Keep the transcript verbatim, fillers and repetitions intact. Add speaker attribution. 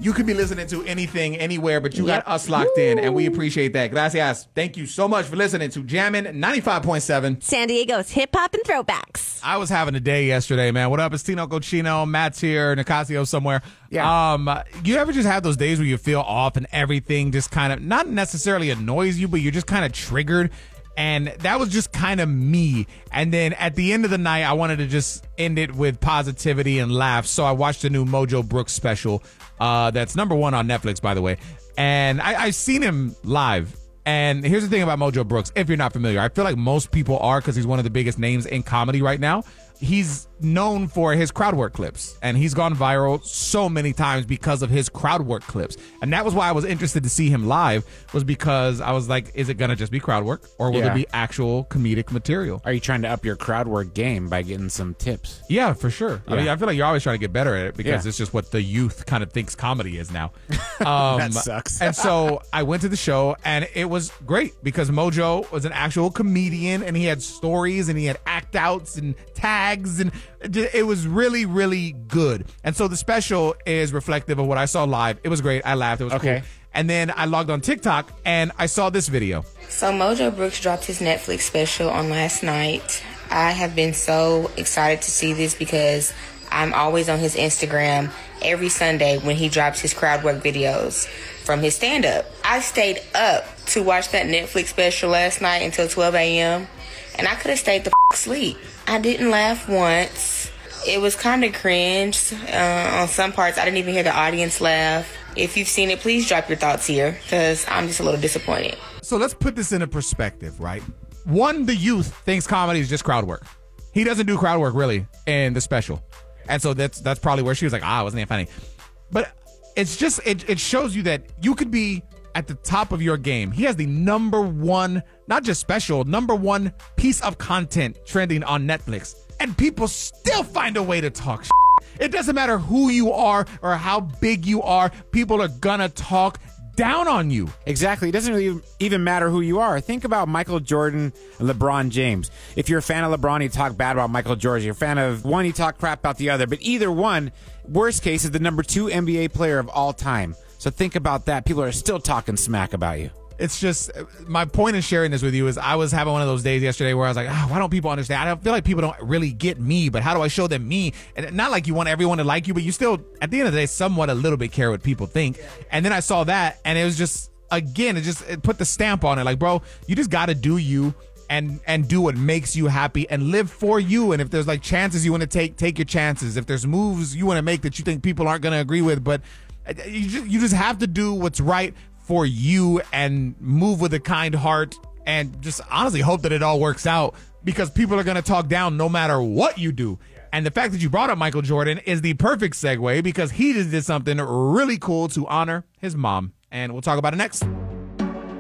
Speaker 1: you could be listening to anything, anywhere, but you
Speaker 2: Yep.
Speaker 1: got us locked in, and we appreciate that. Gracias. Thank you so much for listening to Jammin' ninety-five point seven.
Speaker 2: San Diego's hip hop and throwbacks.
Speaker 3: I was having a day yesterday, man. What up? It's Tino Cochino. Matt's here. Nicasio somewhere.
Speaker 4: Yeah.
Speaker 3: Um, you ever just have those days where you feel off and everything just kind of not necessarily annoys you, but you're just kind of triggered? And that was just kind of me. And then at the end of the night, I wanted to just end it with positivity and laugh. So I watched the new Mojo Brooks special. Uh, that's number one on Netflix, by the way. And I, I've seen him live. And here's the thing about Mojo Brooks, if you're not familiar. I feel like most people are because he's one of the biggest names in comedy right now. He's known for his crowd work clips, and he's gone viral so many times because of his crowd work clips. And that was why I was interested to see him live, was because I was like, is it going to just be crowd work, or will
Speaker 4: Yeah.
Speaker 3: there be actual comedic material?
Speaker 4: Are you trying to up your crowd work game by getting some tips?
Speaker 3: Yeah, for sure. I
Speaker 4: Yeah.
Speaker 3: mean, I feel like you're always trying to get better at it because
Speaker 4: Yeah.
Speaker 3: it's just what the youth kind of thinks comedy is now. Um,
Speaker 4: That sucks.
Speaker 3: And so I went to the show, and it was great because Mojo was an actual comedian, and he had stories, and he had act outs and tags, and it was really, really good. And so the special is reflective of what I saw live. It was great. I laughed. It was
Speaker 4: Okay.
Speaker 3: cool. And then I logged on TikTok, and I saw this video.
Speaker 5: So Mojo Brooks dropped his Netflix special on last night. I have been so excited to see this because I'm always on his Instagram every Sunday when he drops his crowd work videos from his stand-up. I stayed up to watch that Netflix special last night until twelve a.m. and I could have stayed the f- asleep. I didn't laugh once. It was kind of cringe. Uh, on some parts, I didn't even hear the audience laugh. If you've seen it, please drop your thoughts here because I'm just a little disappointed.
Speaker 3: So let's put this into perspective, right? One, the youth thinks comedy is just crowd work. He doesn't do crowd work really in the special. And so that's that's probably where she was like, ah, wasn't that funny? But it's just, it, it shows you that you could be at the top of your game. He has the number one, not just special, number one piece of content trending on Netflix. And people still find a way to talk shit. It doesn't matter who you are or how big you are. People are gonna talk down on you.
Speaker 4: Exactly. It doesn't really even matter who you are. Think about Michael Jordan and LeBron James. If you're a fan of LeBron, you talk bad about Michael Jordan. If you're a fan of one, you talk crap about the other. But either one, worst case, is the number two N B A player of all time. So think about that. People are still talking smack about you.
Speaker 3: It's just, my point in sharing this with you is I was having one of those days yesterday where I was like, oh, why don't people understand? I don't feel like people don't really get me, but how do I show them me? And not like you want everyone to like you, but you still, at the end of the day, somewhat a little bit care what people think. And then I saw that, and it was just, again, it just it put the stamp on it. Like, bro, you just got to do you and and do what makes you happy and live for you. And if there's like chances you want to take, take your chances. If there's moves you want to make that you think people aren't going to agree with, but you just, you just have to do what's right for you and move with a kind heart and just honestly hope that it all works out, because people are going to talk down no matter what you do. And the fact that you brought up Michael Jordan is the perfect segue because he just did something really cool to honor his mom. And we'll talk about it next.